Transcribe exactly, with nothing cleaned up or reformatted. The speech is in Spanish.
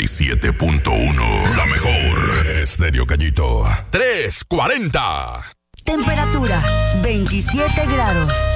siete punto uno. La mejor. Estéreo Gallito. tres cuarenta. Temperatura veintisiete grados.